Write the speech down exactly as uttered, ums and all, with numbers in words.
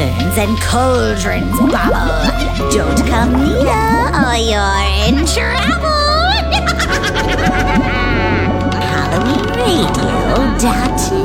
urns and cauldrons bubble. Don't come near or you're in trouble. Halloween Radio dot